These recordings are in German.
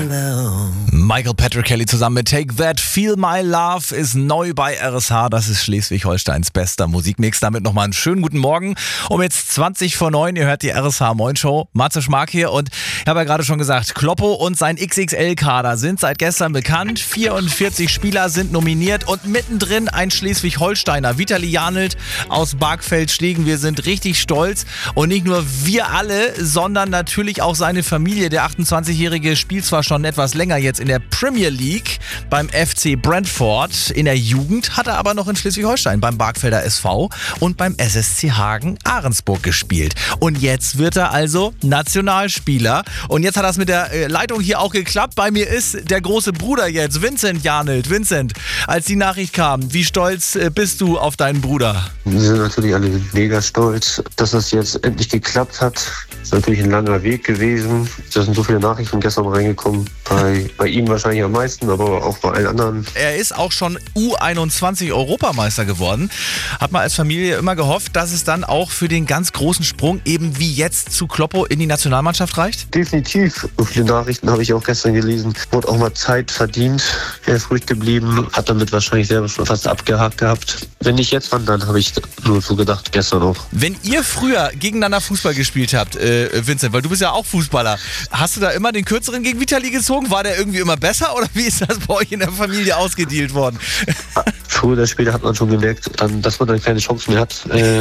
Michael Patrick Kelly zusammen mit Take That, Feel My Love ist neu bei RSH. Das ist Schleswig-Holsteins bester Musikmix. Damit nochmal einen schönen guten Morgen. Um jetzt 20 vor 9, ihr hört die RSH Moin Show. Matze Schmark hier und ich habe ja gerade schon gesagt, Kloppo und sein XXL-Kader sind seit gestern bekannt. 44 Spieler sind nominiert und mittendrin ein Schleswig-Holsteiner, Vitali Janelt aus Bargfeld-Stegen. Wir sind richtig stolz und nicht nur wir alle, sondern natürlich auch seine Familie. Der 28-Jährige spielt zwar schon etwas länger jetzt in der Premier League beim FC Brentford. In der Jugend hat er aber noch in Schleswig-Holstein beim Bargfelder SV und beim SSC Hagen Ahrensburg gespielt. Und jetzt wird er also Nationalspieler. Und jetzt hat das mit der Leitung hier auch geklappt. Bei mir ist der große Bruder jetzt, Vincent Janelt. Vincent, als die Nachricht kam, wie stolz bist du auf deinen Bruder? Wir sind natürlich alle mega stolz, dass das jetzt endlich geklappt hat. Das ist natürlich ein langer Weg gewesen. Da sind so viele Nachrichten gestern reingekommen. Bei ihm wahrscheinlich am meisten, aber auch bei allen anderen. Er ist auch schon U21-Europameister geworden. Hat man als Familie immer gehofft, dass es dann auch für den ganz großen Sprung eben wie jetzt zu Kloppo in die Nationalmannschaft reicht? Definitiv. So viele Nachrichten habe ich auch gestern gelesen. Wurde auch mal Zeit verdient. Er ist ruhig geblieben. Hat damit wahrscheinlich selber schon fast abgehakt gehabt. Wenn nicht jetzt, wann dann, habe ich nur so gedacht, gestern auch. Wenn ihr früher gegeneinander Fußball gespielt habt, Vincent, weil du bist ja auch Fußballer, hast du da immer den Kürzeren gegen Vitali gezogen? War der irgendwie immer besser oder wie ist das bei euch in der Familie ausgedealt worden? Früher oder später hat man schon gemerkt, dass man dann keine Chance mehr hat.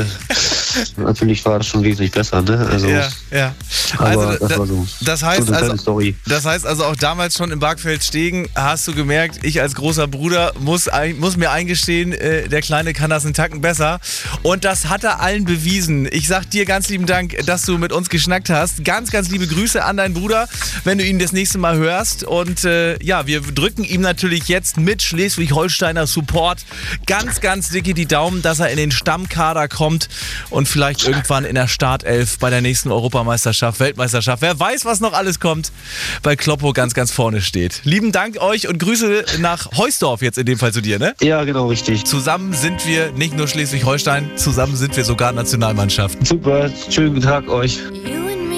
Natürlich war das schon wesentlich besser, ne? Also, ja. Aber also, das war so. Das heißt, so eine kleine Story. Das heißt also auch damals schon im Bargfeld-Stegen hast du gemerkt, ich als großer Bruder muss mir eingestehen, der Kleine kann das einen Tacken besser. Und das hat er allen bewiesen. Ich sag dir ganz lieben Dank, dass du mit uns geschnackt hast. Ganz, ganz liebe Grüße an deinen Bruder, wenn du ihn das nächste Mal hörst. Und wir drücken ihm natürlich jetzt mit Schleswig-Holsteiner Support ganz, ganz dicke die Daumen, dass er in den Stammkader kommt und vielleicht irgendwann in der Startelf bei der nächsten Europameisterschaft, Weltmeisterschaft. Wer weiß, was noch alles kommt, weil Kloppo ganz, ganz vorne steht. Lieben Dank euch und Grüße nach Heusdorf jetzt in dem Fall zu dir, ne? Ja, genau, richtig. Zusammen sind wir nicht nur Schleswig-Holstein, zusammen sind wir sogar Nationalmannschaft. Super, schönen guten Tag euch.